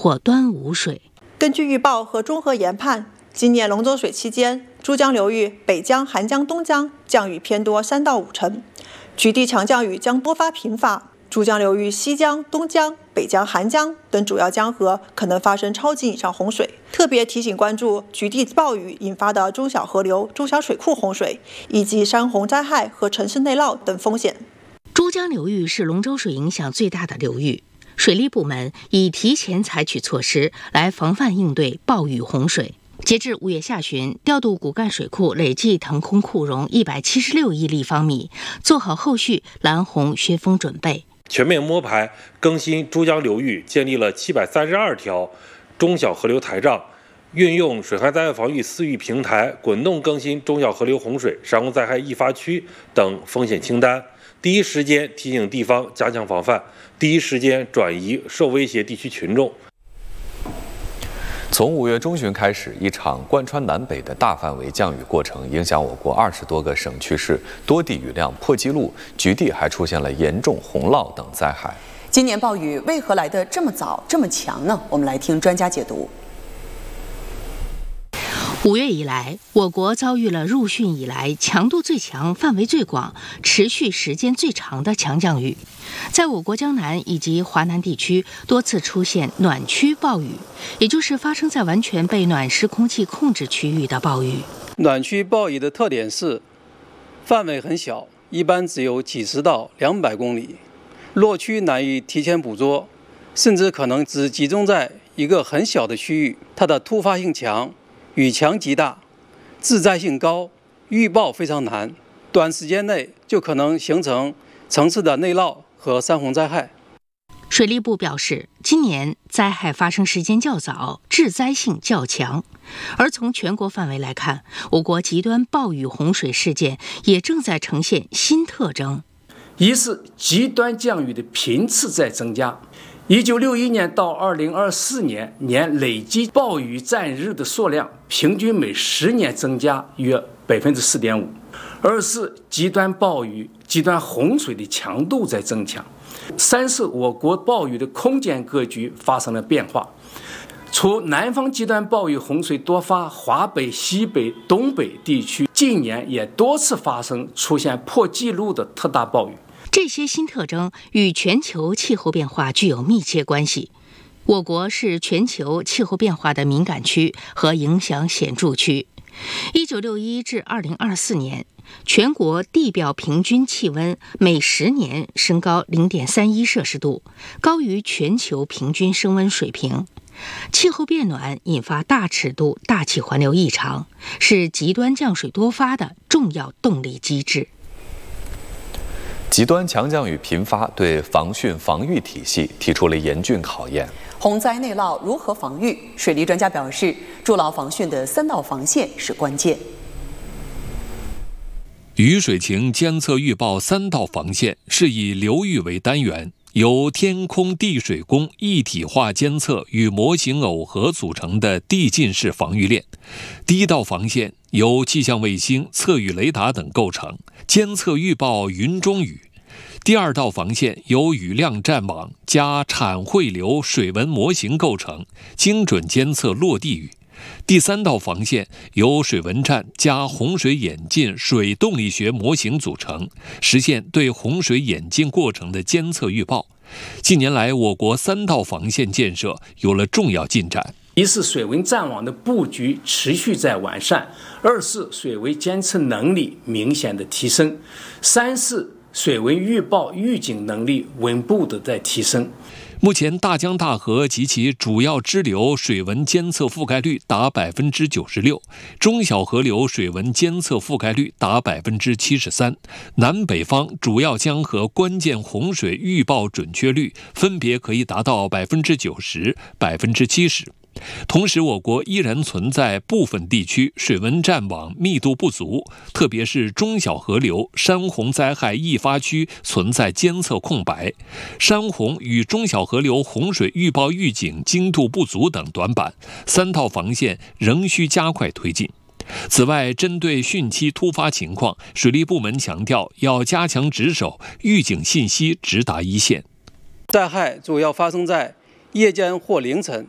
或端午水。 根据预报和综合研判，今年龙舟水期间，珠江流域、北江、韩江、东江降雨偏多3到5成，局地强降雨将多发频发。珠江流域西江、东江、北江、韩江等主要江河可能发生超级以上洪水，特别提醒关注局地暴雨引发的中小河流、中小水库洪水，以及山洪灾害和城市内涝等风险。 珠江流域是龙舟水影响最大的流域，水利部门已提前采取措施来防范应对暴雨洪水。截至5月下旬，调度骨干水库累计腾空库容176亿立方米，做好后续拦洪削峰准备。 全面摸排更新珠江流域建立了732条中小河流台账，运用水害灾害防御4域平台滚动更新中小河流洪水、山洪灾害易发区等风险清单，第一时间提醒地方加强防范，第一时间转移受威胁地区群众。 从5月中旬开始，一场贯穿南北的大范围降雨过程影响我国20多个省区市，多地雨量破纪录，局地还出现了严重洪涝等灾害。 今年暴雨为何来得这么早、这么强呢？我们来听专家解读。 5月以来，我国遭遇了入汛以来强度最强、范围最广、持续时间最长的强降雨。在我国江南以及华南地区多次出现暖区暴雨，也就是发生在完全被暖湿空气控制区域的暴雨。 暖区暴雨的特点是范围很小，一般只有几十到200公里，落区难以提前捕捉，甚至可能只集中在一个很小的区域。它的突发性强，雨强极大，致灾性高，预报非常难，短时间内就可能形成城市的内涝和山洪灾害。 水利部表示，今年灾害发生时间较早，致灾性较强。而从全国范围来看，我国极端暴雨洪水事件也正在呈现新特征。 一是极端降雨的频次在增加，1961年到2024年年累计暴雨占日的数量平均每10年增加约4.5%。二是极端暴雨、极端洪水的强度在增强。三是我国暴雨的空间格局发生了变化，除南方极端暴雨洪水多发，华北、西北、东北地区近年也多次发生出现破纪录的特大暴雨。 这些新特征与全球气候变化具有密切关系。我国是全球气候变化的敏感区和影响显著区。1961至2024年，全国地表平均气温每10年升高0.31摄氏度，高于全球平均升温水平。气候变暖引发大尺度大气环流异常，是极端降水多发的重要动力机制。 极端强降雨频发，对防汛防御体系提出了严峻考验。 洪灾内涝如何防御？水利专家表示，筑牢防汛的3道防线是关键。 雨水情监测预报3道防线是以流域为单元，由天空地水工一体化监测与模型耦合组成的递进式防御链。第一道防线由气象卫星、测雨雷达等构成，监测预报云中雨。第二道防线由雨量站网加产汇流水文模型构成，精准监测落地雨。第三道防线由水文站加洪水演进水动力学模型组成，实现对洪水演进过程的监测预报。近年来，我国3道防线建设有了重要进展。 一是水文站网的布局持续在完善，二是水文监测能力明显的提升，三是水文预报预警能力稳步的在提升。 目前，大江大河及其主要支流水文监测覆盖率达96%，中小河流水文监测覆盖率达73%，南北方主要江河关键洪水预报准确率分别可以达到90%、70%。同时，我国依然存在部分地区水文站网密度不足，特别是中小河流山洪灾害易发区存在监测空白，山洪与中小河流洪水预报预警精度不足等短板，3道防线仍需加快推进。此外，针对汛期突发情况，水利部门强调要加强值守，预警信息直达一线。 灾害主要发生在夜间或凌晨，